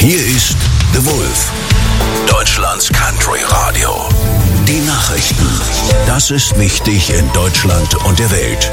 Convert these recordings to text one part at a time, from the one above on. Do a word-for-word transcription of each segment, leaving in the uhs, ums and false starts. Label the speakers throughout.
Speaker 1: Hier ist The Wolf, Deutschlands Country Radio. Die Nachrichten. Das ist wichtig in Deutschland und der Welt.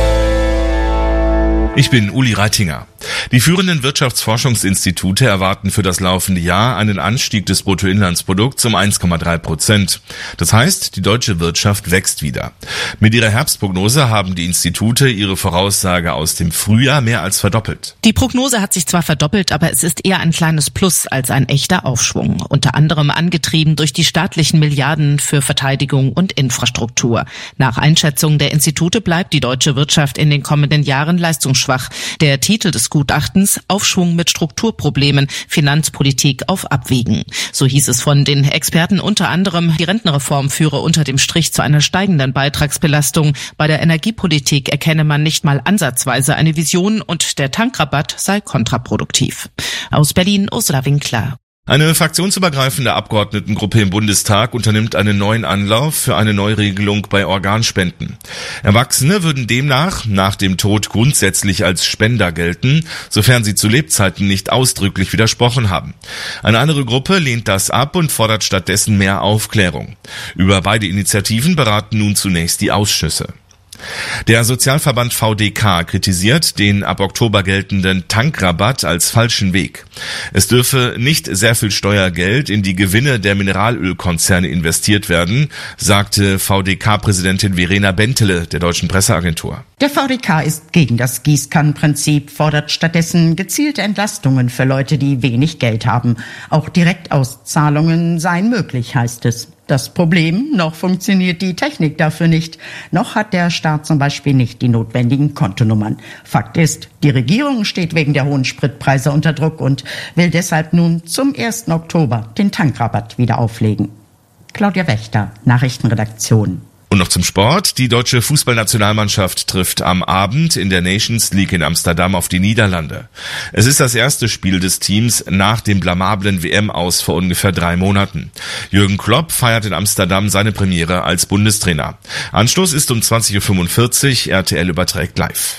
Speaker 2: Ich bin Uli Reitinger. Die führenden Wirtschaftsforschungsinstitute erwarten für das laufende Jahr einen Anstieg des Bruttoinlandsprodukts um eins Komma drei Prozent. Das heißt, die deutsche Wirtschaft wächst wieder. Mit ihrer Herbstprognose haben die Institute ihre Voraussage aus dem Frühjahr mehr als verdoppelt.
Speaker 3: Die Prognose hat sich zwar verdoppelt, aber es ist eher ein kleines Plus als ein echter Aufschwung. Unter anderem angetrieben durch die staatlichen Milliarden für Verteidigung und Infrastruktur. Nach Einschätzung der Institute bleibt die deutsche Wirtschaft in den kommenden Jahren leistungsschwach. Der Titel des Gutachtens: Aufschwung mit Strukturproblemen, Finanzpolitik auf Abwägen. So hieß es von den Experten unter anderem, die Rentenreform führe unter dem Strich zu einer steigenden Beitragsbelastung. Bei der Energiepolitik erkenne man nicht mal ansatzweise eine Vision und der Tankrabatt sei kontraproduktiv. Aus Berlin, Ursula Winkler.
Speaker 2: Eine fraktionsübergreifende Abgeordnetengruppe im Bundestag unternimmt einen neuen Anlauf für eine Neuregelung bei Organspenden. Erwachsene würden demnach nach dem Tod grundsätzlich als Spender gelten, sofern sie zu Lebzeiten nicht ausdrücklich widersprochen haben. Eine andere Gruppe lehnt das ab und fordert stattdessen mehr Aufklärung. Über beide Initiativen beraten nun zunächst die Ausschüsse. Der Sozialverband V D K kritisiert den ab Oktober geltenden Tankrabatt als falschen Weg. Es dürfe nicht sehr viel Steuergeld in die Gewinne der Mineralölkonzerne investiert werden, sagte V D K-Präsidentin Verena Bentele der Deutschen Presseagentur.
Speaker 4: Der V D K ist gegen das Gießkannenprinzip, fordert stattdessen gezielte Entlastungen für Leute, die wenig Geld haben. Auch Direktauszahlungen seien möglich, heißt es. Das Problem: noch funktioniert die Technik dafür nicht. Noch hat der Staat zum Beispiel nicht die notwendigen Kontonummern. Fakt ist, die Regierung steht wegen der hohen Spritpreise unter Druck und will deshalb nun zum ersten Oktober den Tankrabatt wieder auflegen. Claudia Wächter, Nachrichtenredaktion.
Speaker 2: Und noch zum Sport. Die deutsche Fußballnationalmannschaft trifft am Abend in der Nations League in Amsterdam auf die Niederlande. Es ist das erste Spiel des Teams nach dem blamablen W M-Aus vor ungefähr drei Monaten. Jürgen Klopp feiert in Amsterdam seine Premiere als Bundestrainer. Anstoß ist um zwanzig Uhr fünfundvierzig, R T L überträgt live.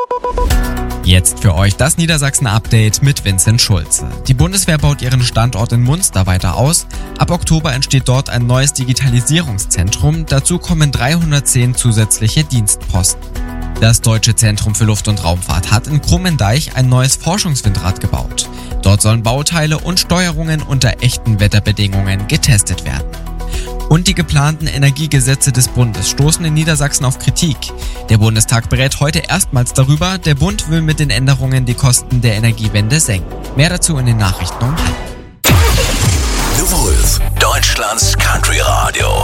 Speaker 5: Jetzt für euch das Niedersachsen-Update mit Vincent Schulze. Die Bundeswehr baut ihren Standort in Munster weiter aus. Ab Oktober entsteht dort ein neues Digitalisierungszentrum. Dazu kommen dreihundertzehn zusätzliche Dienstposten. Das Deutsche Zentrum für Luft- und Raumfahrt hat in Krummendeich ein neues Forschungswindrad gebaut. Dort sollen Bauteile und Steuerungen unter echten Wetterbedingungen getestet werden. Und die geplanten Energiegesetze des Bundes stoßen in Niedersachsen auf Kritik. Der Bundestag berät heute erstmals darüber. Der Bund will mit den Änderungen die Kosten der Energiewende senken. Mehr dazu in den Nachrichten um halb.
Speaker 1: The Wolf, Deutschlands Country Radio.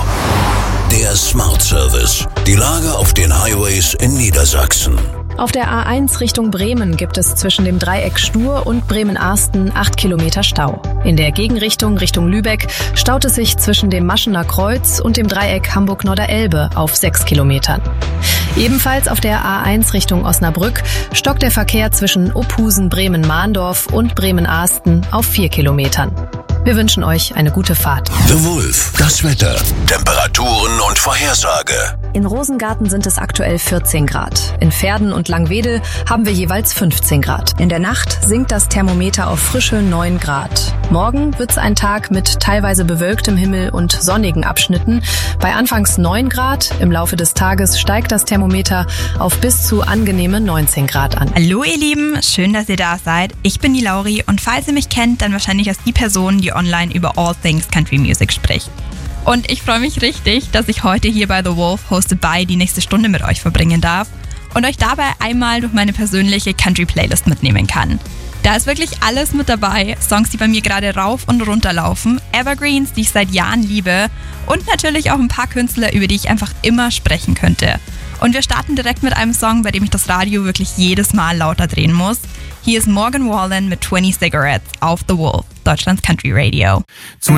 Speaker 1: Der Smart Service. Die Lage auf den Highways in Niedersachsen.
Speaker 6: Auf der A eins Richtung Bremen gibt es zwischen dem Dreieck Stur und Bremen-Arsten acht Kilometer Stau. In der Gegenrichtung Richtung Lübeck staut es sich zwischen dem Maschener Kreuz und dem Dreieck Hamburg-Nordderelbe auf sechs Kilometern. Ebenfalls auf der A eins Richtung Osnabrück stockt der Verkehr zwischen Ophusen, Bremen-Mahndorf und Bremen-Arsten auf vier Kilometern. Wir wünschen euch eine gute Fahrt.
Speaker 1: The Wolf, das Wetter, Temperaturen und Vorhersage.
Speaker 6: In Rosengarten sind es aktuell vierzehn Grad. In Verden und Langwedel haben wir jeweils fünfzehn Grad. In der Nacht sinkt das Thermometer auf frische neun Grad. Morgen wird's ein Tag mit teilweise bewölktem Himmel und sonnigen Abschnitten. Bei anfangs neun Grad, im Laufe des Tages steigt das Thermometer auf bis zu angenehme neunzehn Grad an.
Speaker 7: Hallo ihr Lieben, schön, dass ihr da seid. Ich bin die Lauri und falls ihr mich kennt, dann wahrscheinlich als die Person, die online über All Things Country Music spricht. Und ich freue mich richtig, dass ich heute hier bei The Wolf Hosted by die nächste Stunde mit euch verbringen darf und euch dabei einmal durch meine persönliche Country-Playlist mitnehmen kann. Da ist wirklich alles mit dabei, Songs, die bei mir gerade rauf und runter laufen, Evergreens, die ich seit Jahren liebe und natürlich auch ein paar Künstler, über die ich einfach immer sprechen könnte. Und wir starten direkt mit einem Song, bei dem ich das Radio wirklich jedes Mal lauter drehen muss. Hier ist Morgan Wallen mit zwanzig Cigarettes auf The Wolf, Deutschlands Country Radio.